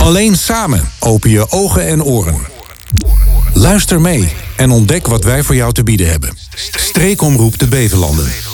Alleen samen open je ogen en oren. Luister mee en ontdek wat wij voor jou te bieden hebben. Streekomroep de Beverlanden.